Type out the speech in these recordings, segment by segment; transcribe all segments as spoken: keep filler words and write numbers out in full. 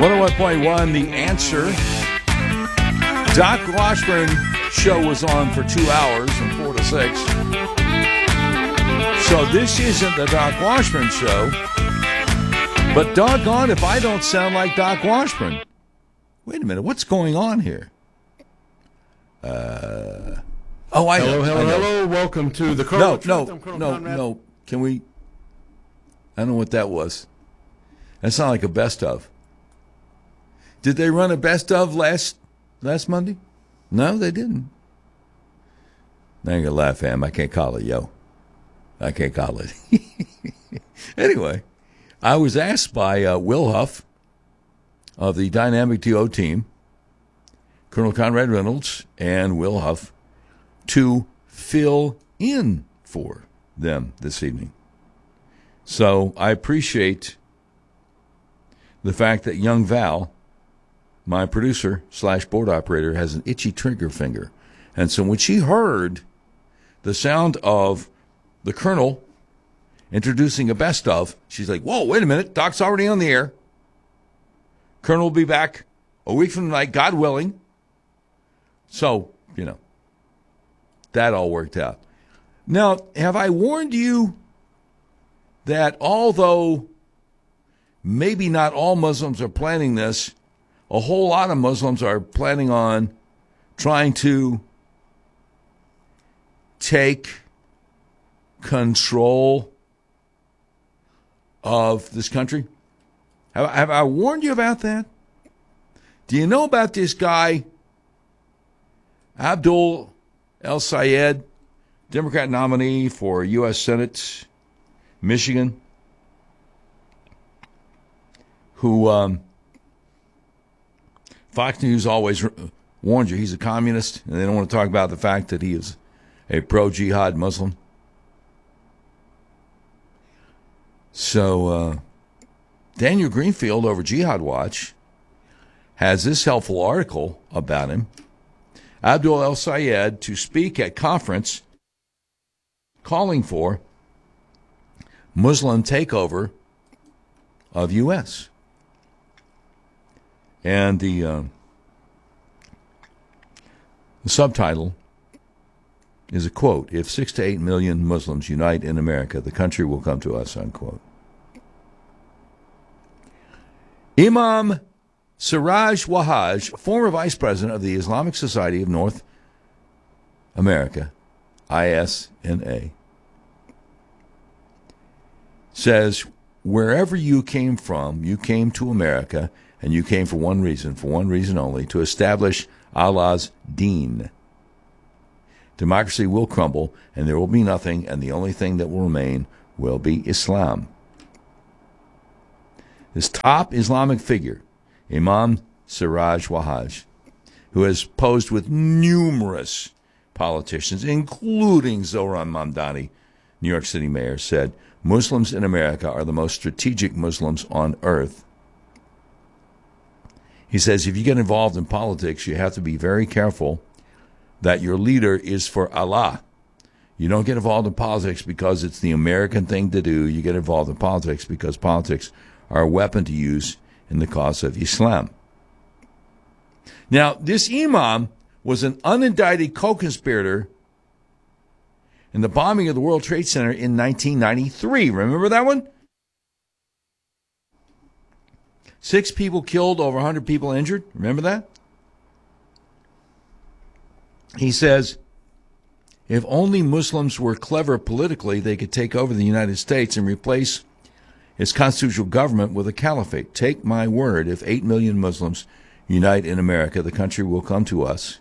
one oh one point one, The Answer. Doc Washburn show was on for two hours from four to six. So this isn't the Doc Washburn show. But doggone if I don't sound like Doc Washburn. Wait a minute, what's going on here? Uh, oh, I hello, know. Hello, I know. hello, welcome to the No, Truth. no, I'm Colonel no, Conrad. no. Can we? I don't know what that was. That sounded like a best of. Did they run a best of last last Monday? No, they didn't. Now you're going to laugh at him. I can't call it, yo. I can't call it. Anyway, I was asked by uh, Will Huff of the Dynamic Duo team, Colonel Conrad Reynolds and Will Huff, to fill in for them this evening. So I appreciate the fact that young Val, my producer slash board operator, has an itchy trigger finger. And so when she heard the sound of the Colonel introducing a best of, she's like, whoa, wait a minute, Doc's already on the air. Colonel will be back a week from tonight, God willing. So, you know, that all worked out. Now, have I warned you that although maybe not all Muslims are planning this, a whole lot of Muslims are planning on trying to take control of this country? Have, have I warned you about that? Do you know about this guy, Abdul El-Sayed, Democrat nominee for U S Senate, Michigan, who um, Fox News always warned you he's a communist, and they don't want to talk about the fact that he is a pro-jihad Muslim. So uh, Daniel Greenfield over Jihad Watch has this helpful article about him. Abdul El-Sayed to speak at conference calling for Muslim takeover of U S And the, uh, the subtitle is a quote, "If six to eight million Muslims unite in America, the country will come to us," unquote. Imam Siraj Wahhaj, former vice president of the Islamic Society of North America, I S N A, says, wherever you came from, you came to America, and you came for one reason, for one reason only, to establish Allah's deen. Democracy will crumble, and there will be nothing, and the only thing that will remain will be Islam. This top Islamic figure, Imam Siraj Wahhaj, who has posed with numerous politicians, including Zohran Mamdani, New York City mayor, said, Muslims in America are the most strategic Muslims on earth. He says if you get involved in politics, you have to be very careful that your leader is for Allah. You don't get involved in politics because it's the American thing to do. You get involved in politics because politics are a weapon to use in the cause of Islam. Now, this imam was an unindicted co-conspirator in the bombing of the World Trade Center in nineteen ninety-three. Remember that one? Six people killed, over one hundred people injured. Remember that? He says, if only Muslims were clever politically, they could take over the United States and replace its constitutional government with a caliphate. Take my word, if eight million Muslims unite in America, the country will come to us.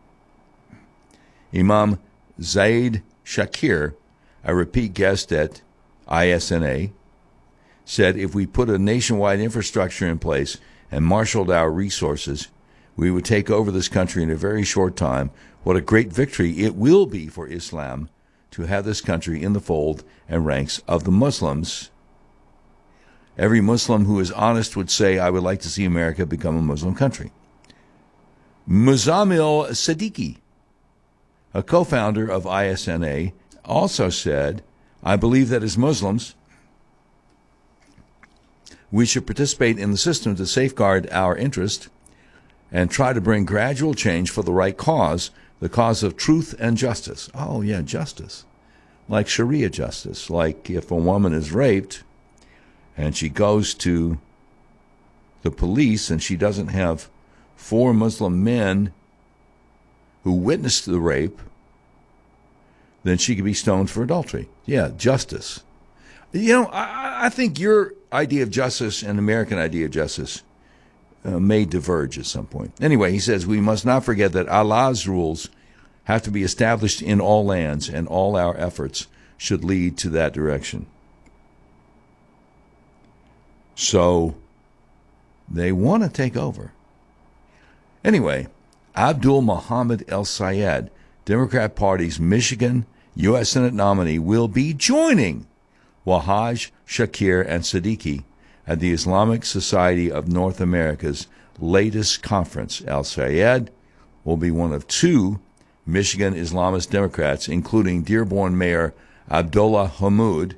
Imam Zaid Shakir, a repeat guest at I S N A, said if we put a nationwide infrastructure in place and marshaled our resources, we would take over this country in a very short time. What a great victory it will be for Islam to have this country in the fold and ranks of the Muslims. Every Muslim who is honest would say, I would like to see America become a Muslim country. Muzammil Siddiqui, a co-founder of I S N A, also said, I believe that as Muslims, We should participate in the system to safeguard our interest and try to bring gradual change for the right cause, the cause of truth and justice. Oh, yeah, justice. Like Sharia justice. Like if a woman is raped and she goes to the police and she doesn't have four Muslim men who witnessed the rape, then she could be stoned for adultery. Yeah, justice. You know, I, I think your idea of justice and American idea of justice uh, may diverge at some point. Anyway, he says, we must not forget that Allah's rules have to be established in all lands, and all our efforts should lead to that direction. So they want to take over. Anyway, Abdul Muhammad El-Sayed, Democrat Party's Michigan U S Senate nominee, will be joining Wahaj Shakir and Siddiqui at the Islamic Society of North America's latest conference. El-Sayed will be one of two Michigan Islamist Democrats, including Dearborn Mayor Abdullah Hammoud,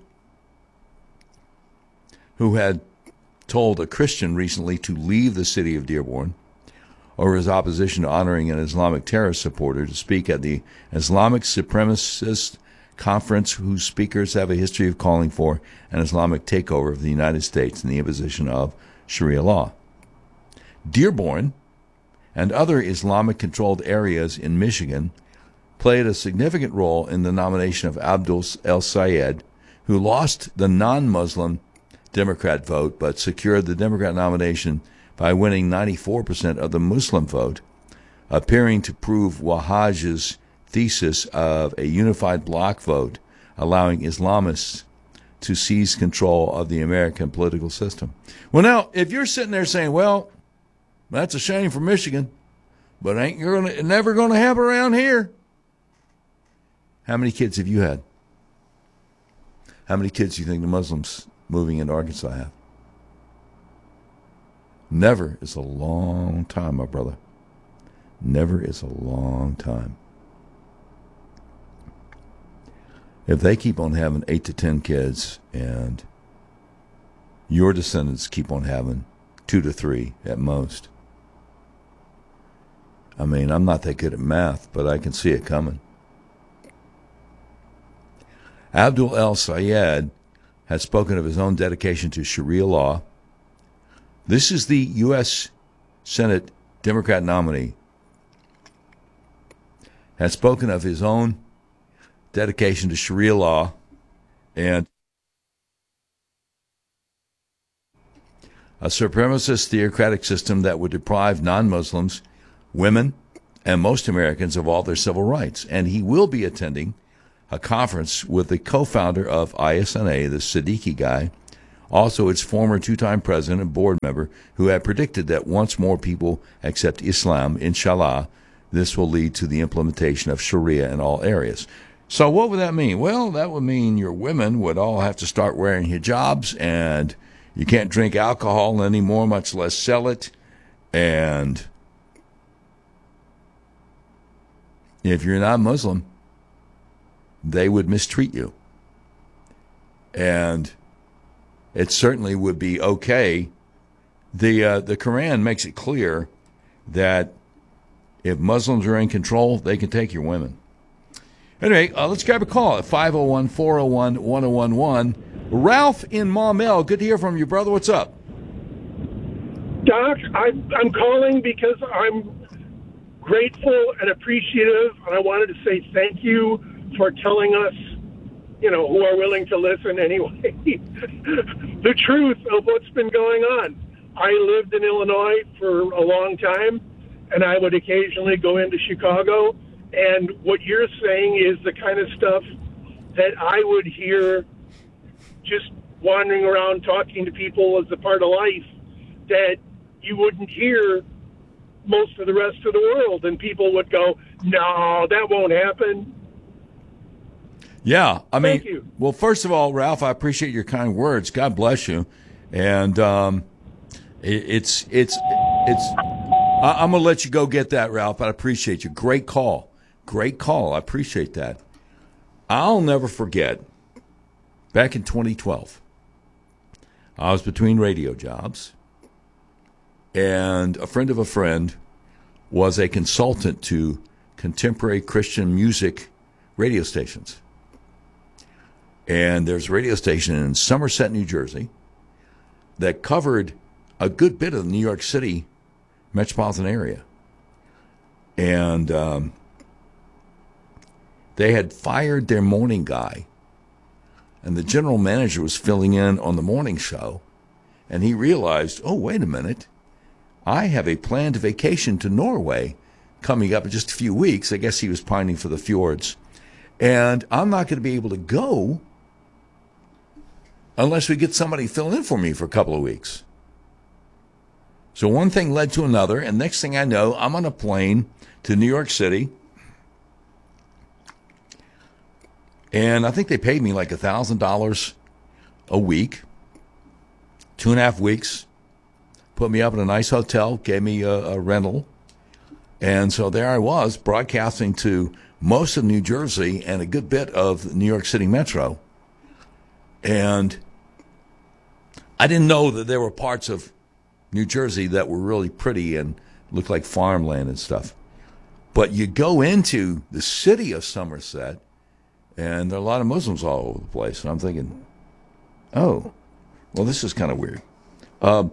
who had told a Christian recently to leave the city of Dearborn over his opposition to honoring an Islamic terrorist supporter to speak at the Islamic Supremacist Conference, whose speakers have a history of calling for an Islamic takeover of the United States and the imposition of Sharia law. Dearborn and other Islamic-controlled areas in Michigan played a significant role in the nomination of Abdul El-Sayed, who lost the non-Muslim Democrat vote but secured the Democrat nomination by winning ninety-four percent of the Muslim vote, appearing to prove Wahaj's thesis of a unified bloc vote allowing Islamists to seize control of the American political system. Well, now, if you're sitting there saying, well, that's a shame for Michigan, but ain't gonna, never going to happen around here. How many kids have you had? How many kids do you think the Muslims moving into Arkansas have? Never is a long time, my brother. Never is a long time. If they keep on having eight to ten kids and your descendants keep on having two to three at most, I mean, I'm not that good at math, but I can see it coming. Abdul El-Sayed has spoken of his own dedication to Sharia law. This is the U S Senate Democrat nominee, has spoken of his own dedication to Sharia law and a supremacist theocratic system that would deprive non-Muslims, women, and most Americans of all their civil rights. And he will be attending a conference with the co-founder of I S N A, the Siddiqui guy, also its former two-time president and board member, who had predicted that once more people accept Islam, inshallah, this will lead to the implementation of Sharia in all areas. So what would that mean? Well, that would mean your women would all have to start wearing hijabs, and you can't drink alcohol anymore, much less sell it. And if you're not Muslim, they would mistreat you. And it certainly would be okay. The uh, the Quran makes it clear that if Muslims are in control, they can take your women. Anyway, uh, let's grab a call at five oh one, four oh one, one oh one one. Ralph in Maumelle, good to hear from you, brother. What's up? Doc, I, I'm calling because I'm grateful and appreciative, and I wanted to say thank you for telling us, you know, who are willing to listen anyway, the truth of what's been going on. I lived in Illinois for a long time, and I would occasionally go into Chicago, and what you're saying is the kind of stuff that I would hear just wandering around talking to people as a part of life that you wouldn't hear most of the rest of the world, and people would go, no, that won't happen. Yeah, I mean, Thank you. Well, first of all, Ralph, I appreciate your kind words. God bless you. And um, it, it's, it's, it's, I, I'm going to let you go get that, Ralph. I appreciate you. Great call. Great call. I appreciate that. I'll never forget, back in twenty twelve, I was between radio jobs, and a friend of a friend was a consultant to contemporary Christian music radio stations. And there's a radio station in Somerset, New Jersey, that covered a good bit of the New York City metropolitan area. And um, they had fired their morning guy, and the general manager was filling in on the morning show, and he realized, oh, wait a minute, I have a planned vacation to Norway coming up in just a few weeks. I guess he was pining for the fjords. And I'm not going to be able to go unless we get somebody filling in for me for a couple of weeks. So one thing led to another, and next thing I know, I'm on a plane to New York City. And I think they paid me like one thousand dollars a week, two and a half weeks, put me up in a nice hotel, gave me a, a rental. And so there I was, broadcasting to most of New Jersey and a good bit of the New York City Metro. And I didn't know that there were parts of New Jersey that were really pretty and looked like farmland and stuff. But you go into the city of Somerset, and there are a lot of Muslims all over the place. And I'm thinking, oh, well, this is kind of weird. Um,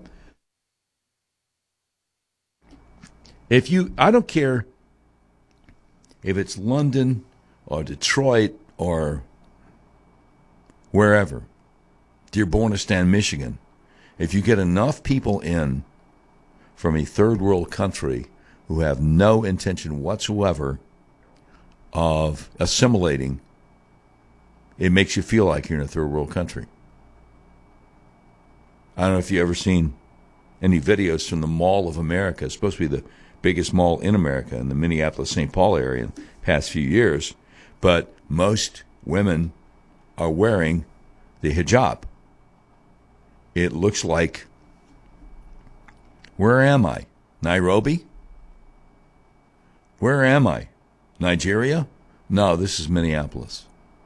if you, I don't care if it's London or Detroit or wherever, Dearbornistan, Michigan, if you get enough people in from a third world country who have no intention whatsoever of assimilating, it makes you feel like you're in a third world country. I don't know if you've ever seen any videos from the Mall of America. It's supposed to be the biggest mall in America in the Minneapolis-Saint Paul area in the past few years. But most women are wearing the hijab. It looks like, where am I? Nairobi? Where am I? Nigeria? No, this is Minneapolis.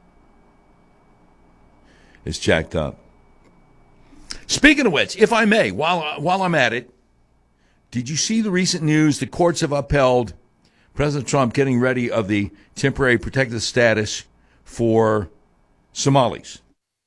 It's jacked up. Speaking of which, if I may, while while I'm at it, did you see the recent news? The courts have upheld President Trump getting ready of the temporary protected status for Somalis.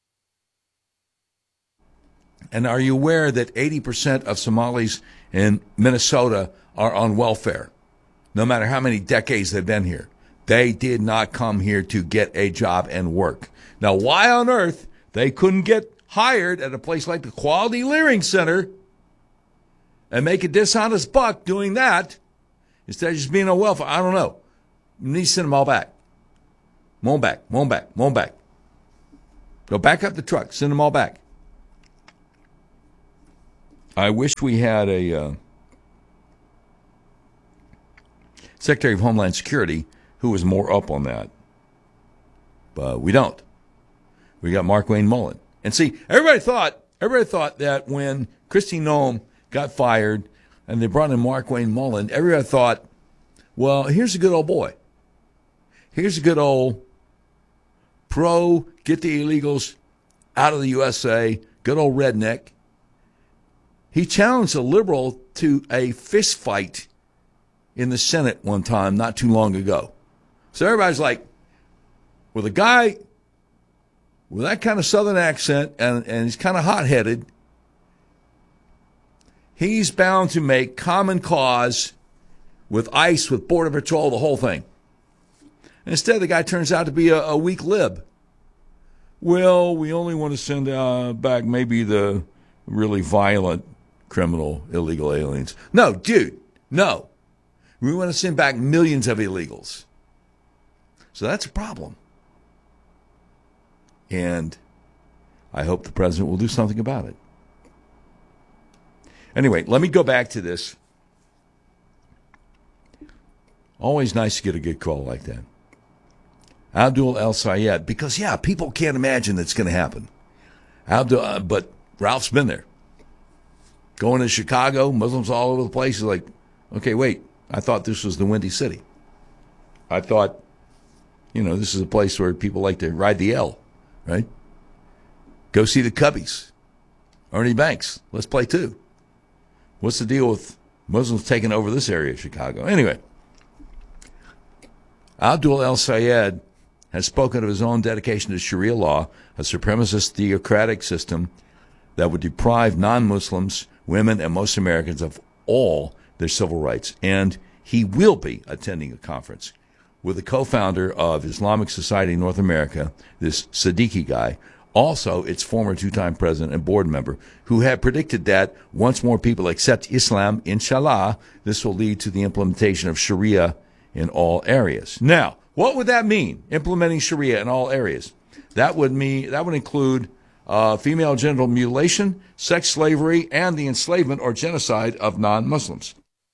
And are you aware that eighty percent of Somalis in Minnesota are on welfare, no matter how many decades they've been here? They did not come here to get a job and work. Now, why on earth they couldn't get hired at a place like the Quality Learning Center and make a dishonest buck doing that instead of just being on welfare? I don't know. You need to send them all back. Come on back, come on back, come on back. Go back up the truck, send them all back. I wish we had a uh, Secretary of Homeland Security who was more up on that. But we don't. We got Markwayne Mullin. And see, everybody thought, everybody thought that when Kristi Noem got fired and they brought in Markwayne Mullin, everybody thought, well, here's a good old boy. Here's a good old pro, get the illegals out of the U S A, good old redneck. He challenged a liberal to a fist fight in the Senate one time not too long ago. So everybody's like, well, the guy with that kind of southern accent and, and he's kind of hot-headed, he's bound to make common cause with ICE, with Border Patrol, the whole thing. And instead, the guy turns out to be a, a weak lib. Well, we only want to send uh, back maybe the really violent criminal illegal aliens. No, dude, no. We want to send back millions of illegals. So that's a problem. And I hope the president will do something about it. Anyway, let me go back to this. Always nice to get a good call like that. Abdul El Sayed, because, yeah, people can't imagine that's going to happen. Abdul, uh, but Ralph's been there. Going to Chicago, Muslims all over the place. He's like, okay, wait, I thought this was the Windy City. I thought, you know, this is a place where people like to ride the L, right? Go see the Cubbies. Ernie Banks, let's play two. What's the deal with Muslims taking over this area of Chicago? Anyway, Abdul El-Sayed has spoken of his own dedication to Sharia law, a supremacist theocratic system that would deprive non-Muslims, women, and most Americans of all their civil rights. And he will be attending a conference with the co-founder of Islamic Society North America, this Siddiqui guy, also its former two-time president and board member, who had predicted that once more people accept Islam, inshallah, this will lead to the implementation of Sharia in all areas. Now, what would that mean, implementing Sharia in all areas? That would mean that would include uh, female genital mutilation, sex slavery, and the enslavement or genocide of non-Muslims.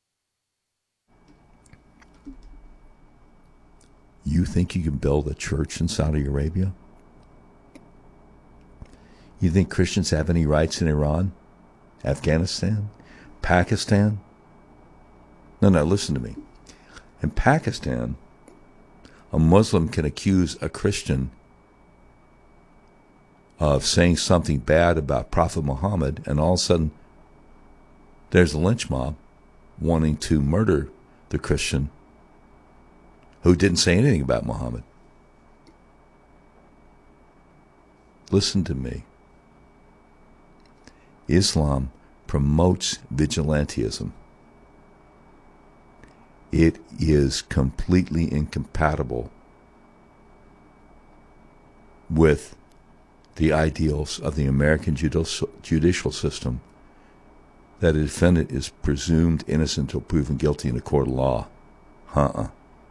You think you can build a church in Saudi Arabia? You think Christians have any rights in Iran, Afghanistan, Pakistan? No, no, listen to me. In Pakistan, a Muslim can accuse a Christian of saying something bad about Prophet Muhammad, and all of a sudden there's a lynch mob wanting to murder the Christian who didn't say anything about Muhammad. Listen to me. Islam promotes vigilantism. It is completely incompatible with the ideals of the American judicial system that a defendant is presumed innocent until proven guilty in a court of law. Uh-uh.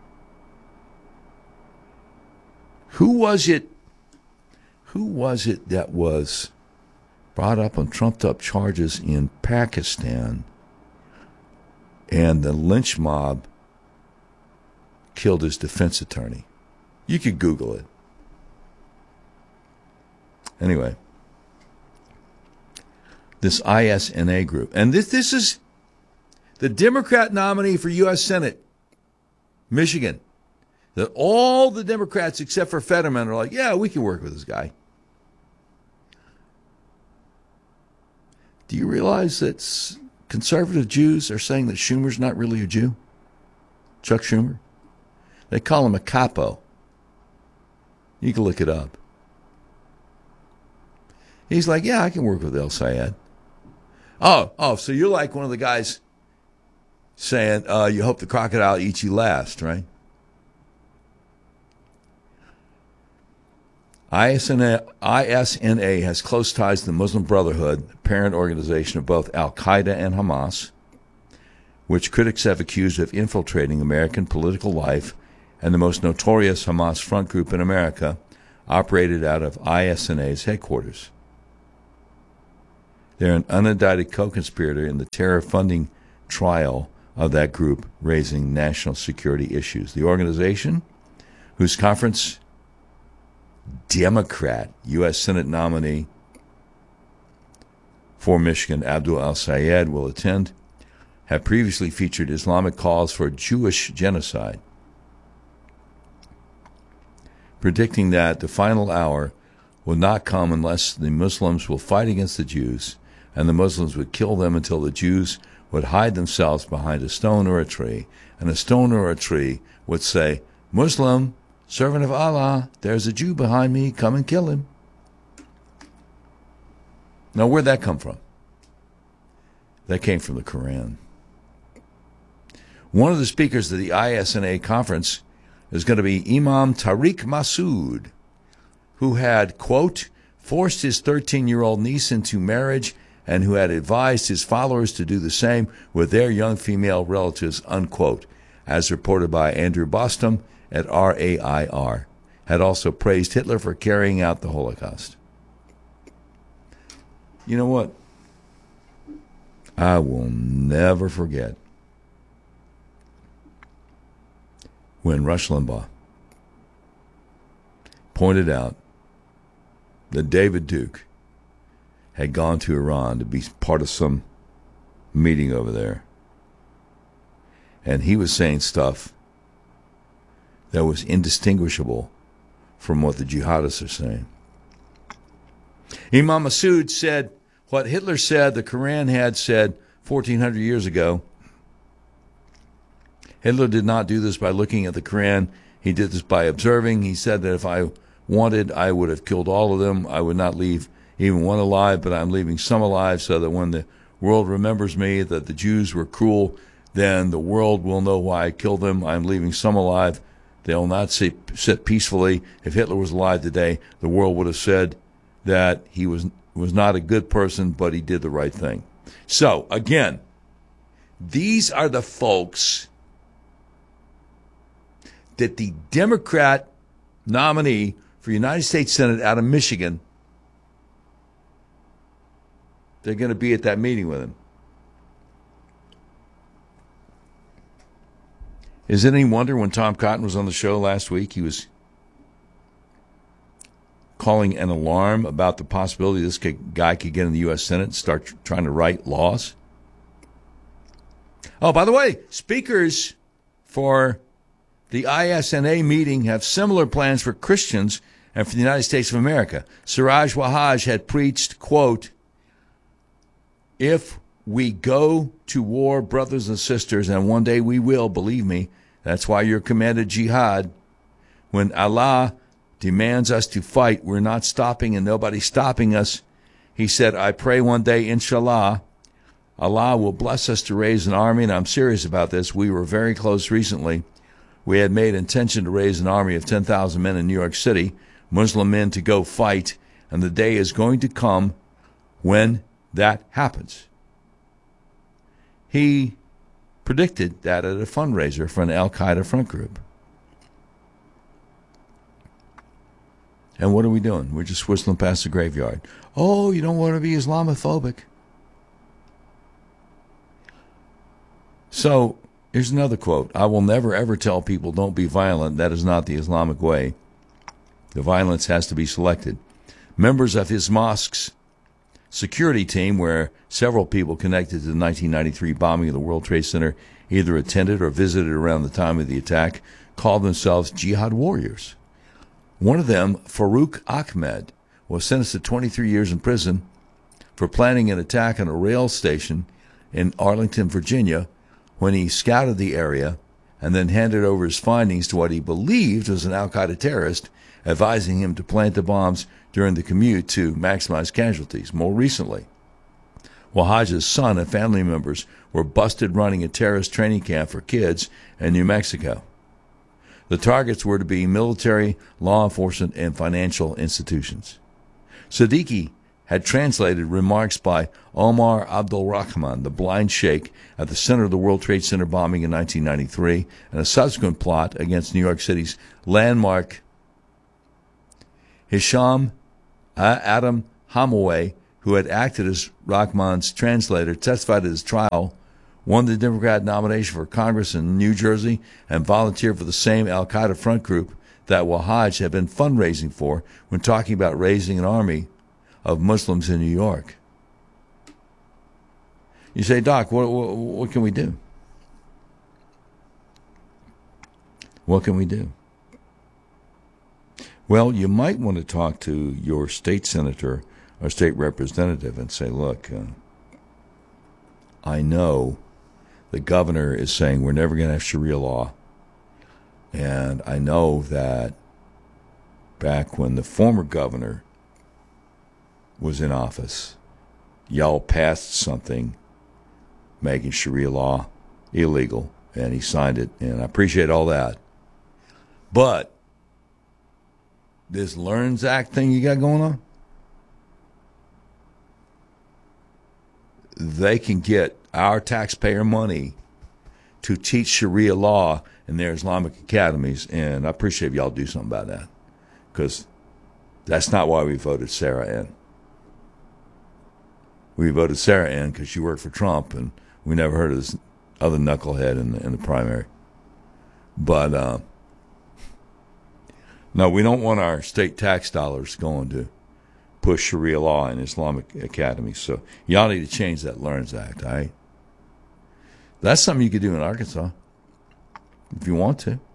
Who was it? Who was it that was brought up on trumped-up charges in Pakistan, and the lynch mob killed his defense attorney? You could Google it. Anyway, this I S N A group, and this this is the Democrat nominee for U S Senate, Michigan. That all the Democrats except for Fetterman are like, yeah, we can work with this guy. Do you realize that conservative Jews are saying that Schumer's not really a Jew? Chuck Schumer? They call him a capo. You can look it up. He's like, yeah, I can work with El-Sayed. Oh, oh, so you're like one of the guys saying, uh, you hope the crocodile eats you last, right? I S N A, I S N A has close ties to the Muslim Brotherhood, parent organization of both Al-Qaeda and Hamas, which critics have accused of infiltrating American political life, and the most notorious Hamas front group in America operated out of I S N A's headquarters. They're an unindicted co-conspirator in the terror funding trial of that group, raising national security issues. The organization, whose conference Democrat U S Senate nominee for Michigan, Abdul El-Sayed, will attend, have previously featured Islamic calls for Jewish genocide, predicting that the final hour will not come unless the Muslims will fight against the Jews, and the Muslims would kill them until the Jews would hide themselves behind a stone or a tree, and a stone or a tree would say, Muslim, servant of Allah, there's a Jew behind me, come and kill him. Now, where'd that come from? That came from the Quran. One of the speakers of the I S N A conference is going to be Imam Tariq Masood, who had, quote, forced his thirteen-year-old niece into marriage and who had advised his followers to do the same with their young female relatives, unquote, as reported by Andrew Bostom at R A I R, had also praised Hitler for carrying out the Holocaust. You know what? I will never forget when Rush Limbaugh pointed out that David Duke had gone to Iran to be part of some meeting over there. And he was saying stuff that was indistinguishable from what the jihadists are saying. Imam Masood said what Hitler said the Quran had said fourteen hundred years ago. Hitler did not do this by looking at the Quran. He did this by observing. He said that if I wanted, I would have killed all of them. I would not leave even one alive, but I'm leaving some alive so that when the world remembers me that the Jews were cruel, then the world will know why I killed them. I'm leaving some alive. They'll not sit, sit peacefully. If Hitler was alive today, the world would have said that he was was not a good person, but he did the right thing. So, again, these are the folks that the Democrat nominee for United States Senate out of Michigan, they're going to be at that meeting with him. Is it any wonder when Tom Cotton was on the show last week, he was calling an alarm about the possibility this guy could get in the U S Senate and start tr- trying to write laws? Oh, by the way, speakers for the I S N A meeting have similar plans for Christians and for the United States of America. Siraj Wahhaj had preached, quote, if we go to war, brothers and sisters, and one day we will, believe me, that's why you're commanded jihad. When Allah demands us to fight, we're not stopping and nobody's stopping us. He said, I pray one day, inshallah, Allah will bless us to raise an army, and I'm serious about this. We were very close recently. We had made intention to raise an army of ten thousand men in New York City, Muslim men to go fight, and the day is going to come when that happens. He predicted that at a fundraiser for an Al-Qaeda front group. And what are we doing? We're just whistling past the graveyard. Oh, you don't want to be Islamophobic. So, here's another quote. I will never ever tell people don't be violent. That is not the Islamic way. The violence has to be selected. Members of his mosque's security team, where several people connected to the nineteen ninety-three bombing of the World Trade Center either attended or visited around the time of the attack, called themselves jihad warriors. One of them, Farouk Ahmed, was sentenced to twenty-three years in prison for planning an attack on a rail station in Arlington, Virginia, when he scouted the area and then handed over his findings to what he believed was an Al-Qaeda terrorist, advising him to plant the bombs during the commute to maximize casualties. More recently, Wahhaj's son and family members were busted running a terrorist training camp for kids in New Mexico. The targets were to be military, law enforcement, and financial institutions. Siddiqui had translated remarks by Omar Abdul Rahman, the blind sheikh at the center of the World Trade Center bombing in nineteen ninety-three, and a subsequent plot against New York City's landmark. Hisham Adam Hamaway, who had acted as Rahman's translator, testified at his trial, won the Democrat nomination for Congress in New Jersey, and volunteered for the same Al-Qaeda front group that Wahhaj had been fundraising for when talking about raising an army of Muslims in New York. You say, Doc, what, what, what can we do? What can we do? Well, you might want to talk to your state senator or state representative and say, look, uh, I know the governor is saying we're never going to have Sharia law. And I know that back when the former governor was in office, y'all passed something making Sharia law illegal, and he signed it, and I appreciate all that. But this LEARNS Act thing you got going on, they can get our taxpayer money to teach Sharia law in their Islamic academies, and I appreciate if y'all do something about that, because that's not why we voted Sarah in. We voted Sarah in because she worked for Trump, and we never heard of this other knucklehead in the, in the primary. But uh, no, we don't want our state tax dollars going to push Sharia law in Islamic academies. So y'all need to change that LEARNS Act, all right? That's something you could do in Arkansas if you want to.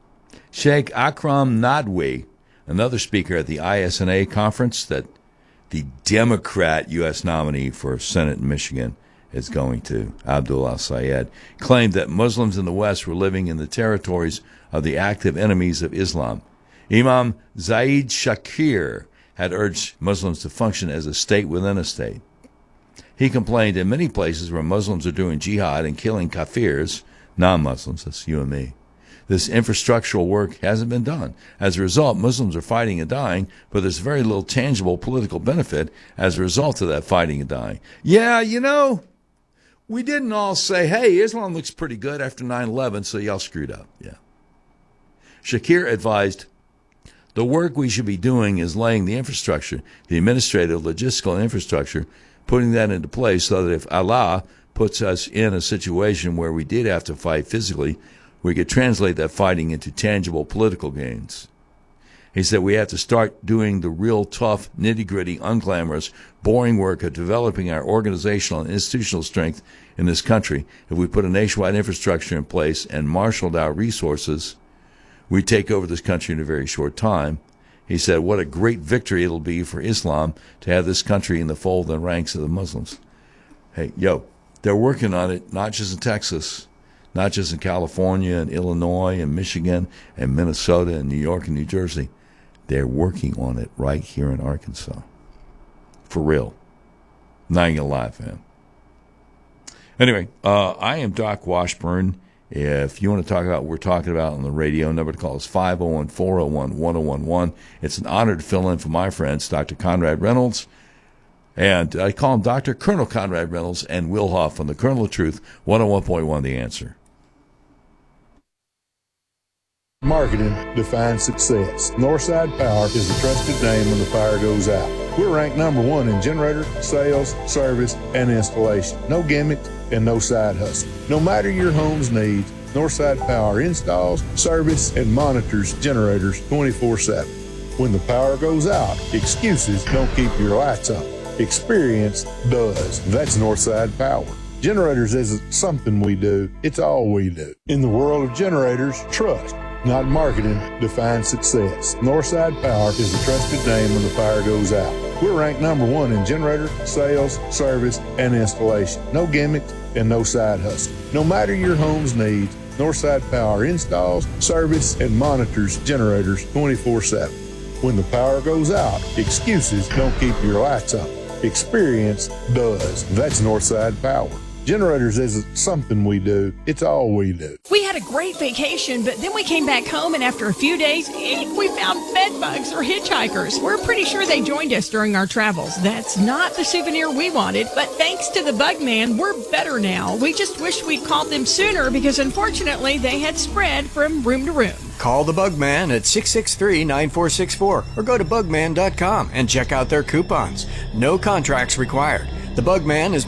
Sheikh Akram Nadwi, another speaker at the I S N A conference that the Democrat U S nominee for Senate in Michigan is going to, Abdul al-Sayed, claimed that Muslims in the West were living in the territories of the active enemies of Islam. Imam Zaid Shakir had urged Muslims to function as a state within a state. He complained in many places where Muslims are doing jihad and killing kafirs, non-Muslims, that's you and me, this infrastructural work hasn't been done. As a result, Muslims are fighting and dying, but there's very little tangible political benefit as a result of that fighting and dying. Yeah, you know, we didn't all say, hey, Islam looks pretty good after nine eleven, so y'all screwed up. Yeah. Shakir advised, the work we should be doing is laying the infrastructure, the administrative, logistical infrastructure, putting that into place so that if Allah puts us in a situation where we did have to fight physically, we could translate that fighting into tangible political gains. He said we have to start doing the real tough, nitty-gritty, unglamorous, boring work of developing our organizational and institutional strength in this country. If we put a nationwide infrastructure in place and marshaled our resources, we take over this country in a very short time. He said, what a great victory it'll be for Islam to have this country in the fold and ranks of the Muslims. Hey, yo, they're working on it, not just in Texas, not just in California and Illinois and Michigan and Minnesota and New York and New Jersey. They're working on it right here in Arkansas. For real. Not even gonna lie, fam. Anyway, uh, I am Doc Washburn. If you want to talk about what we're talking about on the radio, number to call is five oh one, four oh one, one oh one one. It's an honor to fill in for my friends, Doctor Conrad Reynolds. And I call him Doctor Colonel Conrad Reynolds and Will Hoff on the Kernel of Truth, one oh one point one The Answer. Marketing defines success. Northside Power is the trusted name when the power goes out. We're ranked number one in generator, sales, service, and installation. No gimmicks and no side hustle. No matter your home's needs, Northside Power installs, service, and monitors generators twenty-four seven. When the power goes out, excuses don't keep your lights on. Experience does. That's Northside Power. Generators isn't something we do, it's all we do. In the world of generators, trust, not marketing, defines success. Northside Power is the trusted name when the power goes out. We're ranked number one in generator, sales, service, and installation. No gimmicks and no side hustle. No matter your home's needs, Northside Power installs, service, and monitors generators twenty-four seven. When the power goes out, excuses don't keep your lights on. Experience does. That's Northside Power. Generators isn't something we do, it's all we do. We had a great vacation, but then we came back home, and after a few days, we found bed bugs or hitchhikers. We're pretty sure they joined us during our travels. That's not the souvenir we wanted, but thanks to the Bug Man, we're better now. We just wish we'd called them sooner because unfortunately they had spread from room to room. Call the Bug Man at six six three, nine four six four or go to bug man dot com and check out their coupons. No contracts required. The Bug Man is